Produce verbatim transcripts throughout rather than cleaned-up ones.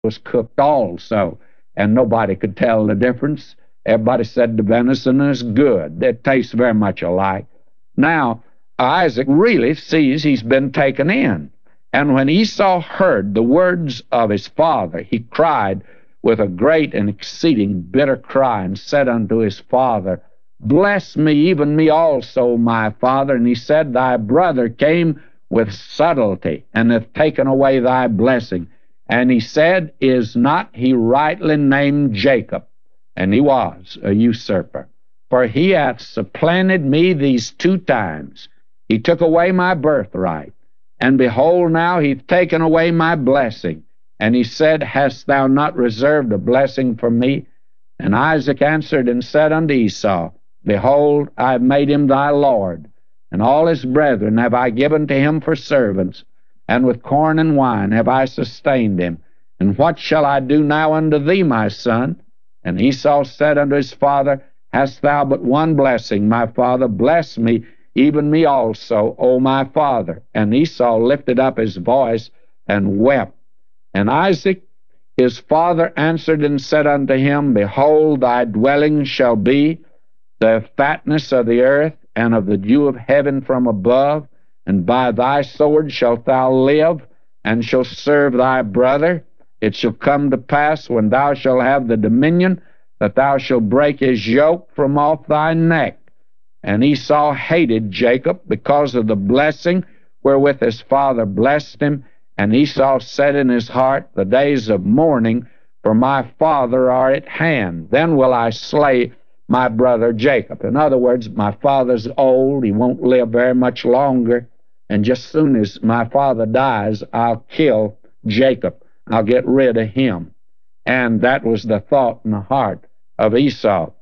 was cooked also, and nobody could tell the difference. Everybody said the venison is good. It tastes very much alike. Now, Isaac really sees he's been taken in. And when Esau heard the words of his father, he cried with a great and exceeding bitter cry, and said unto his father, Bless me, even me also, my father. And he said, Thy brother came with subtlety, and hath taken away thy blessing. And he said, Is not he rightly named Jacob? And he was a usurper. For he hath supplanted me these two times. He took away my birthright. And behold, now he hath taken away my blessing. And he said, Hast thou not reserved a blessing for me? And Isaac answered and said unto Esau, Behold, I have made him thy lord, and all his brethren have I given to him for servants, and with corn and wine have I sustained him. And what shall I do now unto thee, my son? And Esau said unto his father, Hast thou but one blessing, my father? Bless me, even me also, O my father. And Esau lifted up his voice and wept. And Isaac his father answered and said unto him, Behold, thy dwelling shall be the fatness of the earth, and of the dew of heaven from above, and by thy sword shalt thou live, and shalt serve thy brother. It shall come to pass, when thou shalt have the dominion, that thou shalt break his yoke from off thy neck. And Esau hated Jacob because of the blessing wherewith his father blessed him. And Esau said in his heart, The days of mourning for my father are at hand. Then will I slay my brother Jacob. In other words, my father's old. He won't live very much longer. And just as soon as my father dies, I'll kill Jacob. I'll get rid of him. And that was the thought in the heart of Esau.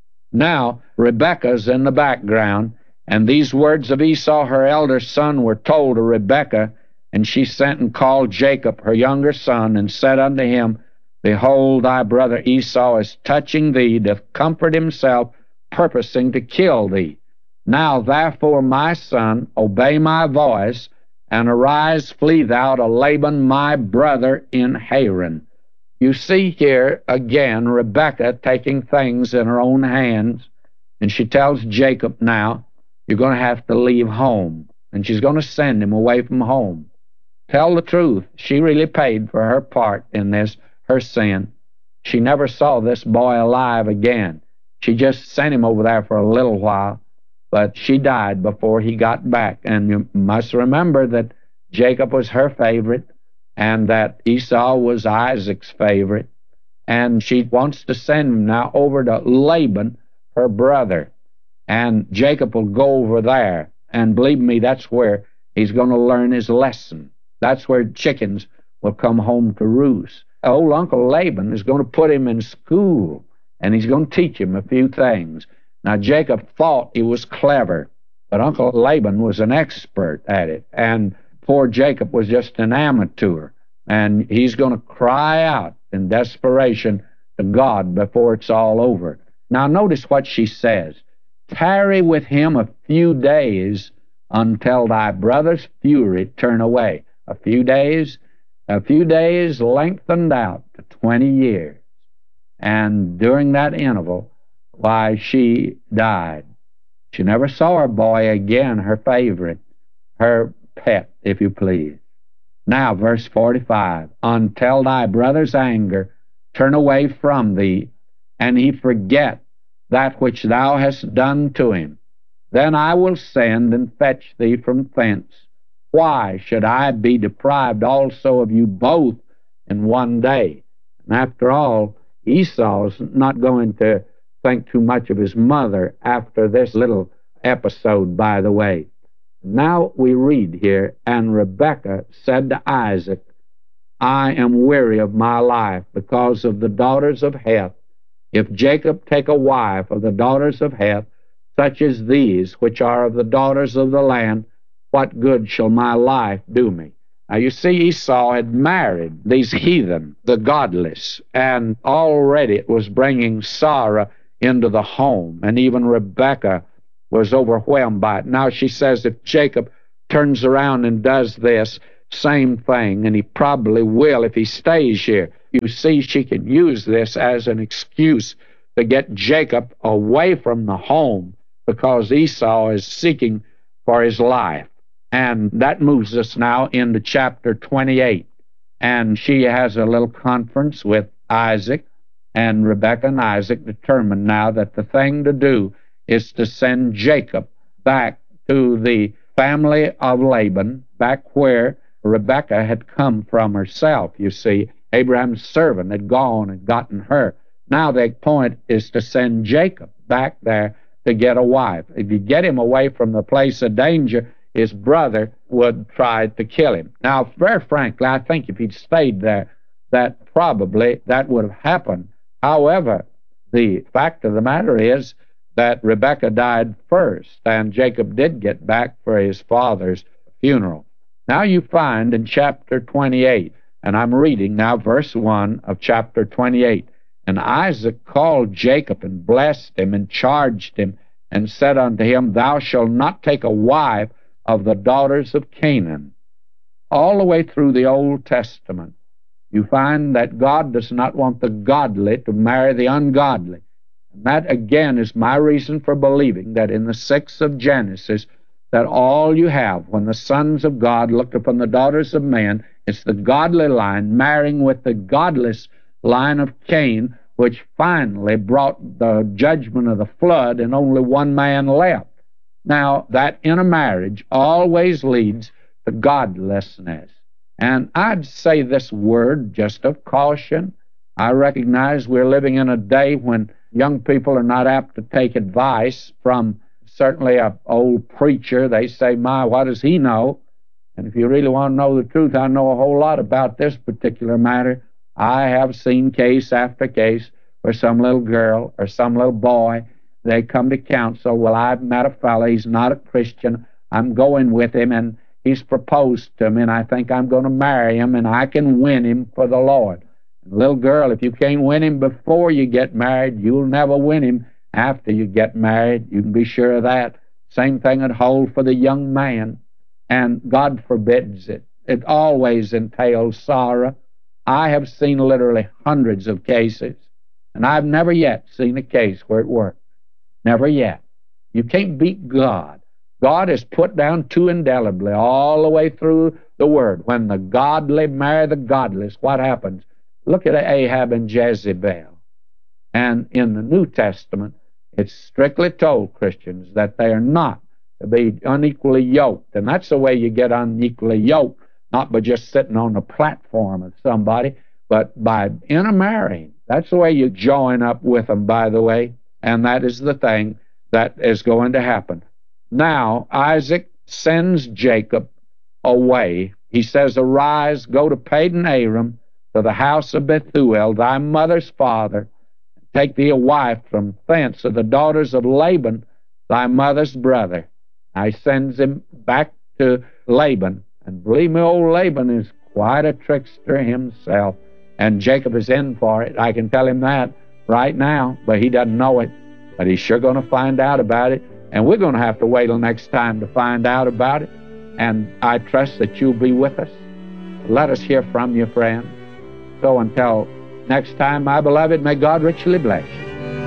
Now, Rebekah's in the background, and these words of Esau, her elder son, were told to Rebekah, and she sent and called Jacob, her younger son, and said unto him, Behold, thy brother Esau is touching thee, doth comfort himself, purposing to kill thee. Now, therefore, my son, obey my voice, and arise, flee thou to Laban my brother in Haran. You see here, again, Rebekah taking things in her own hands, and she tells Jacob now, you're going to have to leave home, and she's going to send him away from home. Tell the truth, she really paid for her part in this, her sin. She never saw this boy alive again. She just sent him over there for a little while, but she died before he got back. And you must remember that Jacob was her favorite, and that Esau was Isaac's favorite. And she wants to send him now over to Laban, her brother. And Jacob will go over there. And believe me, that's where he's going to learn his lesson. That's where chickens will come home to roost. Old Uncle Laban is going to put him in school, and he's going to teach him a few things. Now, Jacob thought he was clever, but Uncle Laban was an expert at it, and poor Jacob was just an amateur, and he's going to cry out in desperation to God before it's all over. Now, notice what she says. Tarry with him a few days until thy brother's fury turn away. A few days, a few days lengthened out to twenty years. And during that interval, why, she died. She never saw her boy again, her favorite, her pet, if you please. Now, verse forty-five, until thy brother's anger turn away from thee, and he forget that which thou hast done to him, then I will send and fetch thee from thence. Why should I be deprived also of you both in one day? And after all, Esau's not going to think too much of his mother after this little episode, by the way. Now we read here, and Rebekah said to Isaac, I am weary of my life because of the daughters of Heth. If Jacob take a wife of the daughters of Heth, such as these, which are of the daughters of the land, what good shall my life do me? Now you see, Esau had married these heathen, the godless, and already it was bringing sorrow into the home, and even Rebekah was overwhelmed by it. Now she says, if Jacob turns around and does this, same thing, and he probably will if he stays here. You see, she can use this as an excuse to get Jacob away from the home because Esau is seeking for his life. And that moves us now into chapter twenty-eight. And she has a little conference with Isaac, and Rebekah and Isaac determined now that the thing to do is to send Jacob back to the family of Laban, back where Rebekah had come from herself. You see, Abraham's servant had gone and gotten her. Now the point is to send Jacob back there to get a wife. If you get him away from the place of danger, his brother would try to kill him. Now, very frankly, I think if he'd stayed there, that probably that would have happened. However, the fact of the matter is that Rebekah died first, and Jacob did get back for his father's funeral. Now you find in chapter twenty-eight, and I'm reading now verse one of chapter twenty-eight, and Isaac called Jacob and blessed him and charged him and said unto him, Thou shalt not take a wife of the daughters of Canaan. All the way through the Old Testament, you find that God does not want the godly to marry the ungodly. And that, again, is my reason for believing that in the sixth of Genesis, that all you have, when the sons of God looked upon the daughters of men, it's the godly line marrying with the godless line of Cain, which finally brought the judgment of the flood, and only one man left. Now, that intermarriage always leads to godlessness. And I'd say this word just of caution. I recognize we're living in a day when young people are not apt to take advice from certainly an old preacher. They say, my, what does he know? And if you really want to know the truth, I know a whole lot about this particular matter. I have seen case after case where some little girl or some little boy, they come to counsel, well, I've met a fellow, he's not a Christian, I'm going with him, and he's proposed to me, and I think I'm going to marry him, and I can win him for the Lord. And little girl, if you can't win him before you get married, you'll never win him after you get married. You can be sure of that. Same thing would hold for the young man, and God forbids it. It always entails sorrow. I have seen literally hundreds of cases, and I've never yet seen a case where it worked. Never yet. You can't beat God. God is put down too indelibly all the way through the Word. When the godly marry the godless, what happens? Look at Ahab and Jezebel. And in the New Testament, it's strictly told Christians that they are not to be unequally yoked. And that's the way you get unequally yoked, not by just sitting on the platform of somebody, but by intermarrying. That's the way you join up with them, by the way. And that is the thing that is going to happen. Now, Isaac sends Jacob away. He says, Arise, go to Padan Aram, to the house of Bethuel, thy mother's father, and take thee a wife from thence of the daughters of Laban, thy mother's brother. Now he sends him back to Laban. And believe me, old Laban is quite a trickster himself. And Jacob is in for it. I can tell him that right now, but he doesn't know it. But he's sure going to find out about it. And we're going to have to wait till next time to find out about it. And I trust that you'll be with us. Let us hear from you, friend. So until next time, my beloved, may God richly bless you.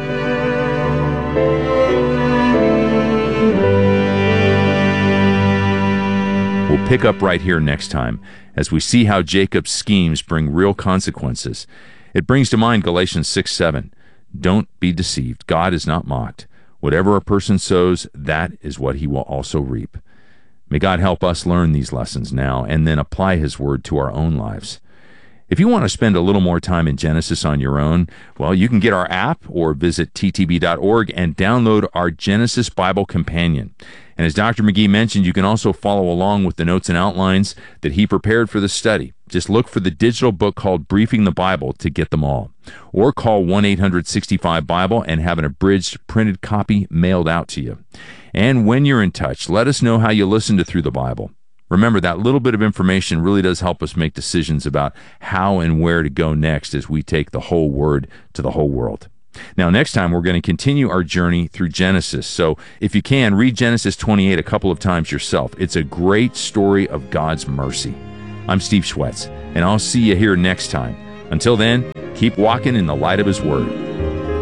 We'll pick up right here next time as we see how Jacob's schemes bring real consequences. It brings to mind Galatians six seven. Don't be deceived. God is not mocked. Whatever a person sows, that is what he will also reap. May God help us learn these lessons now and then apply His Word to our own lives. If you want to spend a little more time in Genesis on your own, well, you can get our app or visit T T B dot org and download our Genesis Bible Companion. And as Doctor McGee mentioned, you can also follow along with the notes and outlines that he prepared for the study. Just look for the digital book called Briefing the Bible to get them all. Or call one eight hundred sixty-five Bible and have an abridged printed copy mailed out to you. And when you're in touch, let us know how you listened to Through the Bible. Remember, that little bit of information really does help us make decisions about how and where to go next as we take the whole Word to the whole world. Now, next time, we're going to continue our journey through Genesis. So, if you can, read Genesis twenty-eight a couple of times yourself. It's a great story of God's mercy. I'm Steve Schwetz, and I'll see you here next time. Until then, keep walking in the light of His Word.